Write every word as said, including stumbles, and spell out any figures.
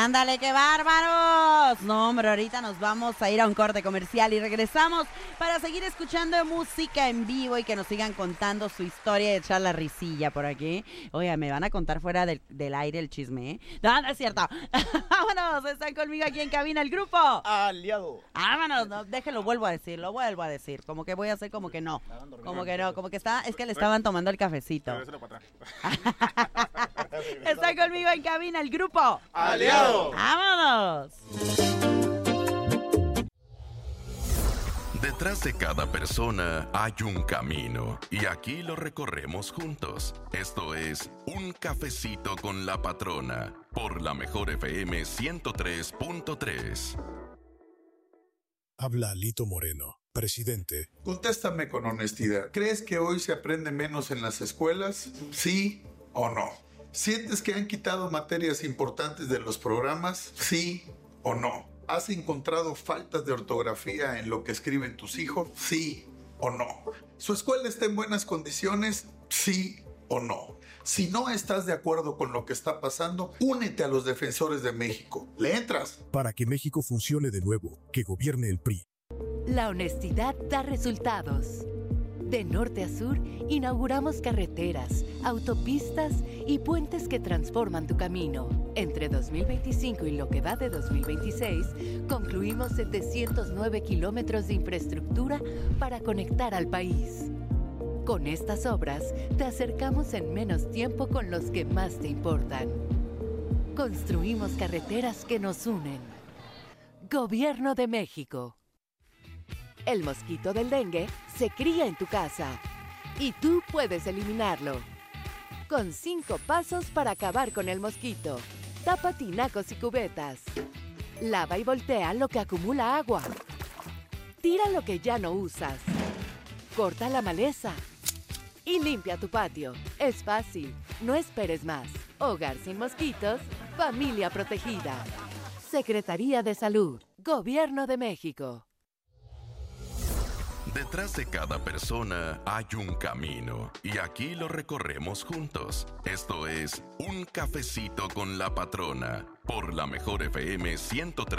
Ándale, qué bárbaros. No, hombre, ahorita nos vamos a ir a un corte comercial y regresamos para seguir escuchando música en vivo y que nos sigan contando su historia y echar la risilla por aquí. Oye, me van a contar fuera del, del aire el chisme, ¿eh? No, no es cierto. Vámonos, están conmigo aquí en cabina el grupo Aliado. Vámonos, no, déjenlo, vuelvo a decir, lo vuelvo a decir. Como que voy a hacer como que no. Como que no, como que está, es que le estaban tomando el cafecito. Está conmigo en cabina el grupo Aliado. ¡Vámonos! Detrás de cada persona hay un camino y aquí lo recorremos juntos. Esto es Un Cafecito con la Patrona por la Mejor F M ciento tres punto tres. Habla Lito Moreno, presidente. Contéstame con honestidad. ¿Crees que hoy se aprende menos en las escuelas? ¿Sí o no? ¿Sientes que han quitado materias importantes de los programas? ¿Sí o no? ¿Has encontrado faltas de ortografía en lo que escriben tus hijos? ¿Sí o no? ¿Su escuela está en buenas condiciones? ¿Sí o no? Si no estás de acuerdo con lo que está pasando, únete a los defensores de México. ¿Le entras? Para que México funcione de nuevo, que gobierne el P R I. La honestidad da resultados. De norte a sur, inauguramos carreteras, autopistas y puentes que transforman tu camino. Entre dos mil veinticinco y lo que va de dos mil veintiséis, concluimos setecientos nueve kilómetros de infraestructura para conectar al país. Con estas obras, te acercamos en menos tiempo con los que más te importan. Construimos carreteras que nos unen. Gobierno de México. El mosquito del dengue se cría en tu casa y tú puedes eliminarlo. Con cinco pasos para acabar con el mosquito. Tapa tinacos y cubetas. Lava y voltea lo que acumula agua. Tira lo que ya no usas. Corta la maleza. Y limpia tu patio. Es fácil. No esperes más. Hogar sin mosquitos. Familia protegida. Secretaría de Salud. Gobierno de México. Detrás de cada persona hay un camino y aquí lo recorremos juntos. Esto es Un Cafecito con la Patrona por la Mejor F M ciento tres.